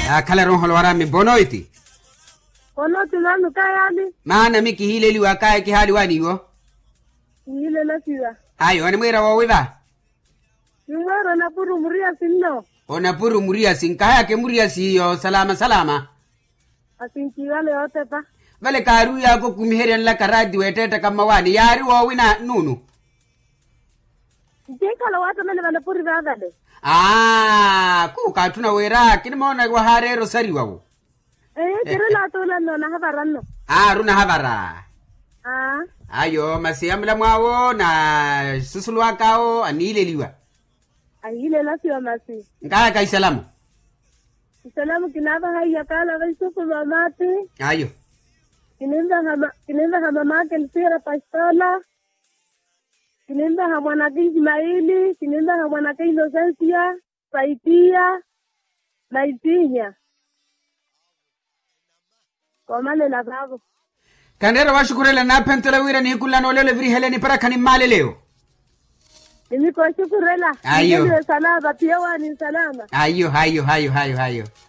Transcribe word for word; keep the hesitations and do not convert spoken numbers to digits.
akala ron holwara mi bonoiti Kono tunanu kayani. maana miki hile liwa kaya ki hali wani yo Hile na siwa. ayo ani mwira wa wiva Mwero na puru muria sinno. ona puru muria sinkaya ke muria siyo salama salama Asinki wale yote pa. vale karu yako kumiherian la karadi wetete kama wani yari wa wina nunu Jeka la watu mele wale puru vagade. ah ku katuna wera kini mona wa harero sari wawo Eh, kire la tola no na habaranno. ah runa habara Ah. ayo masiamla mwawo na susulwa kao anile liwa Ahile na siwa masi. ngaya kai salamu Salamu kinaba haya kala vaisufu mamati. ayo Kinenda hama kinenda hama make mpira pastola. Kinenda hama na Ismaili, kinenda hama na Inocencia, Saitia, Naitinya. Komale la babo. kandera washukurela na pentela wira ni kula no lele vri heleni para kani male leo Niko shukurela. Ayo. Niko salama pia wani salama. ayo hayo hayo hayo hayo